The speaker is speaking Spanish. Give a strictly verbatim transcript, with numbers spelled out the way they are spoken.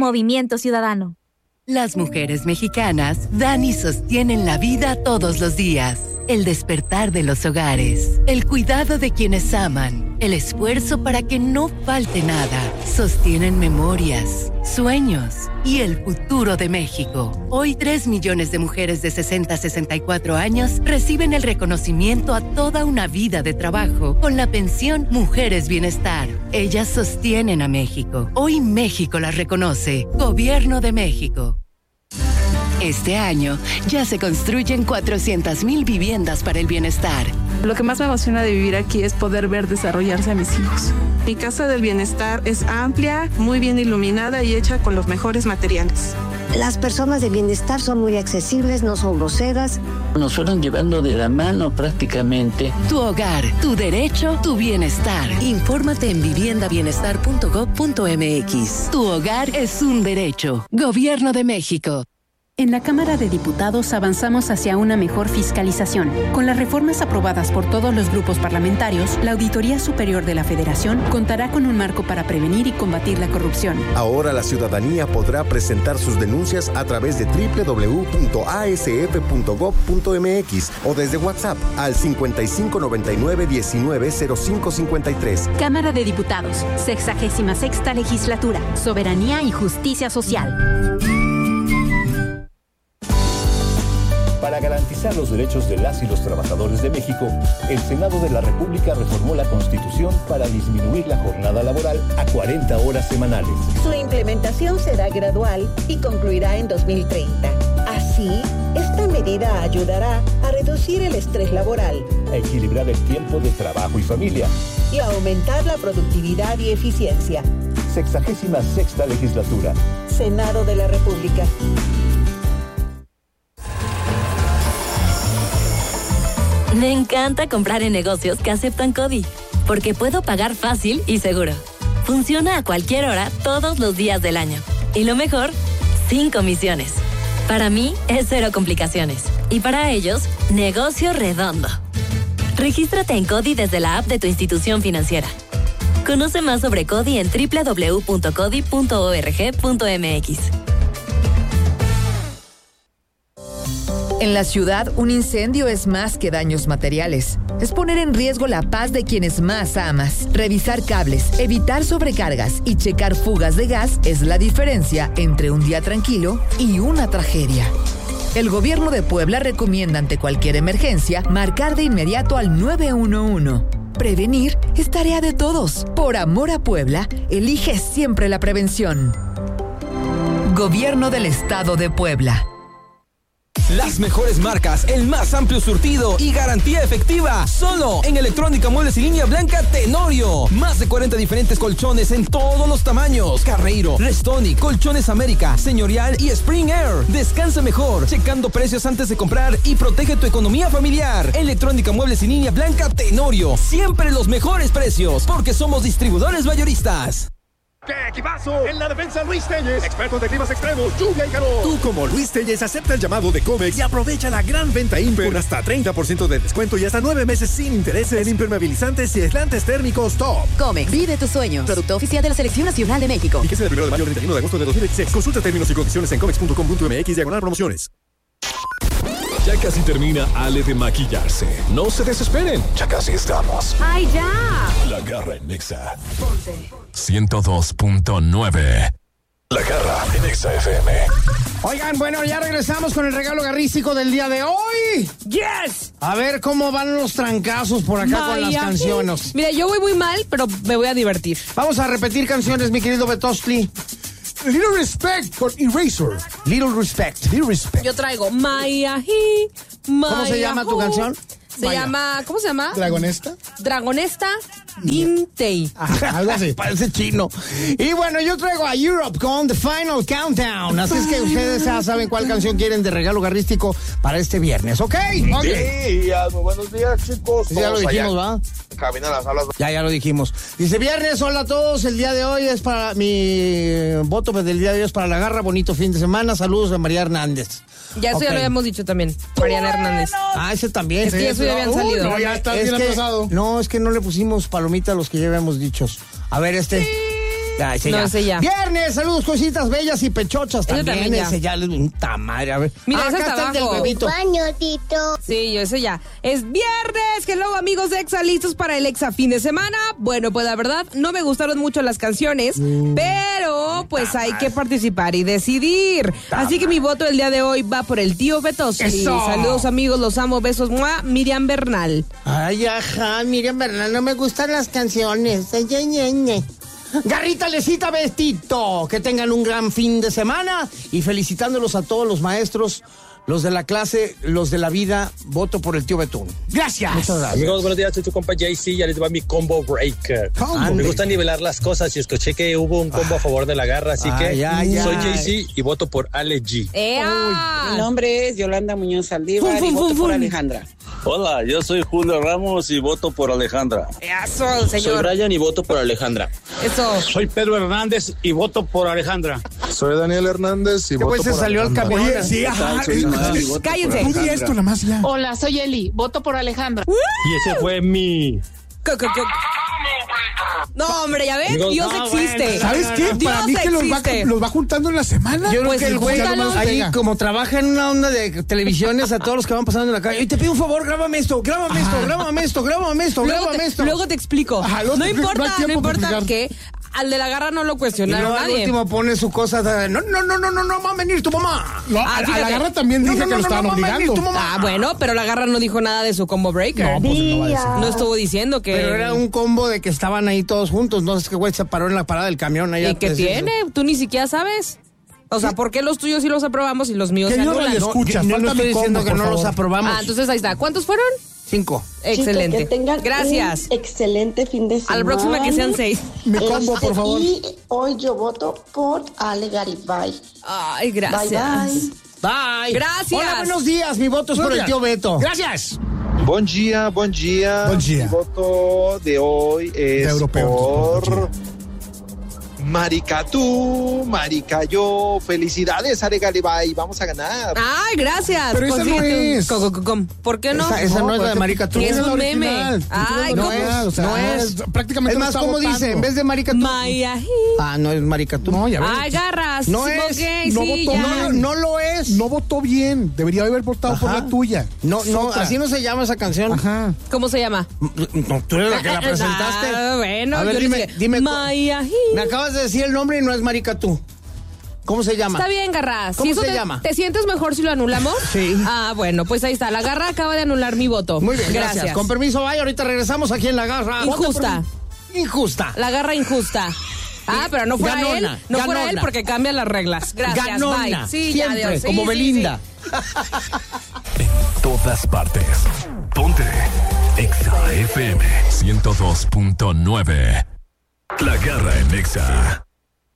Movimiento Ciudadano. Las mujeres mexicanas dan y sostienen la vida todos los días. El despertar de los hogares, el cuidado de quienes aman, el esfuerzo para que no falte nada. Sostienen memorias, sueños y el futuro de México. Hoy tres millones de mujeres de sesenta a sesenta y cuatro años reciben el reconocimiento a toda una vida de trabajo con la pensión Mujeres Bienestar. Ellas sostienen a México. Hoy México las reconoce. Gobierno de México. Este año ya se construyen cuatrocientas mil viviendas para el bienestar. Lo que más me emociona de vivir aquí es poder ver desarrollarse a mis hijos. Mi casa del bienestar es amplia, muy bien iluminada y hecha con los mejores materiales. Las personas de bienestar son muy accesibles, no son groseras. Nos fueron llevando de la mano prácticamente. Tu hogar, tu derecho, tu bienestar. Infórmate en vivienda bienestar punto gob punto eme equis. Tu hogar es un derecho. Gobierno de México. En la Cámara de Diputados avanzamos hacia una mejor fiscalización. Con las reformas aprobadas por todos los grupos parlamentarios, la Auditoría Superior de la Federación contará con un marco para prevenir y combatir la corrupción. Ahora la ciudadanía podrá presentar sus denuncias a través de doble u doble u doble u punto a ese efe punto gob punto eme equis o desde WhatsApp al cincuenta y cinco noventa y nueve diecinueve cero cinco cincuenta y tres. Cámara de Diputados, sexagésima sexta Legislatura, Soberanía y Justicia Social. Para garantizar los derechos de las y los trabajadores de México, el Senado de la República reformó la Constitución para disminuir la jornada laboral a cuarenta horas semanales. Su implementación será gradual y concluirá en dos mil treinta. Así, esta medida ayudará a reducir el estrés laboral, a equilibrar el tiempo de trabajo y familia y a aumentar la productividad y eficiencia. Sexagésima sexta Legislatura. Senado de la República. Me encanta comprar en negocios que aceptan CODI, porque puedo pagar fácil y seguro. Funciona a cualquier hora, todos los días del año. Y lo mejor, sin comisiones. Para mí, es cero complicaciones. Y para ellos, negocio redondo. Regístrate en CODI desde la app de tu institución financiera. Conoce más sobre CODI en doble u doble u doble u punto codi punto org punto eme equis. En la ciudad, un incendio es más que daños materiales. Es poner en riesgo la paz de quienes más amas. Revisar cables, evitar sobrecargas y checar fugas de gas es la diferencia entre un día tranquilo y una tragedia. El gobierno de Puebla recomienda ante cualquier emergencia marcar de inmediato al nueve uno uno. Prevenir es tarea de todos. Por amor a Puebla, elige siempre la prevención. Gobierno del Estado de Puebla. Las mejores marcas, el más amplio surtido y garantía efectiva. Solo en Electrónica Muebles y Línea Blanca Tenorio. Más de cuarenta diferentes colchones en todos los tamaños. Carreiro, Restonic, Colchones América, Señorial y Spring Air. Descansa mejor, checando precios antes de comprar y protege tu economía familiar. Electrónica Muebles y Línea Blanca Tenorio. Siempre los mejores precios, porque somos distribuidores mayoristas. ¡Qué equipazo! En la defensa, Luis Telles, expertos de climas extremos, lluvia y calor. Tú, como Luis Telles, acepta el llamado de Comex y aprovecha la gran venta Imper con hasta treinta por ciento de descuento y hasta nueve meses sin intereses en impermeabilizantes y aislantes térmicos top. Comex, vive tus sueños. Producto oficial de la Selección Nacional de México. Y que sea del primero de mayo al treinta y uno de agosto de dos mil veintiséis. Consulta términos y condiciones en comex punto com punto eme equis diagonal promociones. Ya casi termina Ale de maquillarse. No se desesperen, ya casi estamos. ¡Ay, ya! La Garra en Nexa. ciento dos punto nueve. La Garra en Nexa F M. Oigan, bueno, ya regresamos con el regalo garrístico del día de hoy. ¡Yes! A ver cómo van los trancazos por acá Vaya. con las canciones. Mira, yo voy muy mal, pero me voy a divertir. Vamos a repetir canciones, mi querido Betostli. Little Respect con Eraser. Little Respect. Little Respect. Yo traigo Maya He, Maya ¿Cómo se llama tu canción? Se Vaya. llama, ¿cómo se llama? Dragonesta. Dragonesta Dintei. Ajá, algo así, parece chino. Y bueno, yo traigo a Europe con The Final Countdown. Así es que ustedes ya saben cuál canción quieren de regalo garrístico para este viernes, ¿ok? Okay. Días, muy buenos días, chicos. Ya lo dijimos, ¿va? Camina las alas. Ya, ya lo dijimos. Dice, viernes, hola a todos. El día de hoy es para mi voto del día de hoy es para la Garra. Bonito fin de semana. Saludos a María Hernández. Ya eso okay. ya lo habíamos dicho también. Mariana Hernández. Ah, ese también. Es que eso ya habían salido. Uh, no, ya está bien atrasado. No, es que no le pusimos palomita a los que ya habíamos dicho. A ver, este. Ya, ese No, ya. ese ya. Viernes, saludos, cositas bellas y pechochas Ese también. también ya. Ese ya, puta madre, a ver. Mira, Ah, ese acá está está el del abajo. huevito. Baño, Tito. Sí, yo ese ya. Es viernes. Hello, amigos de Exa, listos para el Exa fin de semana. Bueno, pues la verdad, no me gustaron mucho las canciones, Mm. pero pues hay que participar y decidir. Así que mi voto el día de hoy va por el tío Betosli. ¡Eso! Saludos, amigos, los amo, besos, mua, Miriam Bernal. Ay, ajá, Miriam Bernal, no me gustan las canciones. Ay, ay, ay, ay. Garrita Lecita Bestito, que tengan un gran fin de semana y felicitándolos a todos los maestros, los de la clase, los de la vida, voto por el tío Betún. Gracias. Muchas gracias. Amigos, buenos días, soy tu compa J C, ya les va mi combo breaker. Combo. Me gusta nivelar las cosas y escuché que hubo un combo a favor de la garra, así Ay, que ay, soy ay. J C y voto por Ale G. ¡Ea! Mi nombre es Yolanda Muñoz Saldívar Fum, y fum, voto fum, por fum. Alejandra. Hola, yo soy Julio Ramos y voto por Alejandra. Eso, señor. Brian y voto por Alejandra. Eso. Soy Pedro Hernández y voto por Alejandra. Soy Daniel Hernández y Este voto güey se por salió al Alejandra. camión. Oye, sí, ajá. Cállense. Tú di esto nada más ya. Hola, soy Eli. Voto por Alejandra. Y ese fue mi... Co- co- co- No, hombre, ya ven, Amigos, Dios no, existe. bueno, ¿Sabes qué? Dios Para mí que los va, existe. los va juntando en la semana. Yo creo Pues que el güey júntalo. ahí, como trabaja en una onda de televisiones, a todos los que van pasando en la calle, y te pido un favor, grábame esto, grábame esto, grábame esto, grábame esto, Luego grábame te, esto. luego te explico. Ajá, luego no te- no importa, hay no, tiempo para importa explicar. que al de la garra no lo Y cuestionaron luego al nadie. último pone su cosa de, no, no, no, no, no, no va a venir tu mamá. No, Ah, a, a fíjate. la garra también No, dije no, que no, lo estaban no, no, obligando. mami, tu mamá. Ah, bueno, pero la garra no dijo nada de su combo breaker. No, pues no va a decir. No estuvo diciendo que... Pero era un combo de que estaban ahí todos juntos, no es que güey se paró en la parada del camión allá. ¿Y qué pues, tiene? Tú ni siquiera sabes. O sea, ¿por qué los tuyos sí los aprobamos y los míos se Señor anulan? Radio Escuchas, yo no falta estoy mi diciendo combo, que por no los favor. aprobamos. Ah, entonces ahí está. ¿Cuántos fueron? Cinco. Excelente. Chicos, que tengan Gracias. un excelente fin de semana. A la próxima que sean seis. Mi combo, Este, por favor. Y hoy yo voto por Ale Garibay. Ay, gracias. Bye, bye. Bye. Gracias. Hola, buenos días, mi voto es por el tío Beto. Gracias. Buen día, buen día. Buen día. Mi voto de hoy es De europeo, por Maricatú, Maricayo. Felicidades, Ale Garibay. Vamos a ganar. Ay, gracias. Pero esa no Consíguete un es. co- co- co- com. ¿Por qué no? Esa, esa no, es la de porque Marica tú Tú. Es eres un la meme. original. Tú Ay, eres la ¿cómo? original, o sea, No es. es- prácticamente Es lo más, está como votando. dice, en vez de Marica Tú. Maya. Ah, no es Marica Tú. No, ya ves. Ay, garras. No Sí, es, ok, no sí, votó ya. No, no lo es. No votó bien. Debería haber votado por Ajá. la tuya. No, Es no, otra. así no se llama esa canción. Ajá. ¿Cómo se llama? No, tú eres la que la presentaste. Ah, bueno, A ver, yo le dime, dije, dime. Maya. Me acabas de decir el nombre y no es Marica Tú. ¿Cómo se llama? Está bien, Garras. ¿Cómo Si eso se te, llama? ¿Te sientes mejor si lo anulamos? Sí. Ah, bueno, pues ahí está. La Garra acaba de anular mi voto. Muy bien, gracias. Gracias. Con permiso, vaya. Ahorita regresamos aquí en La Garra. Injusta. Injusta. La Garra injusta. Ah, pero no fuera Ganona, él. No fuera ganona. él porque cambia las reglas. Gracias, Ganona. bye. Sí, Siempre, ya, Dios. Sí, como sí, Belinda. En todas partes. Ponte. Exa F M ciento dos punto nueve. La garra en Exa.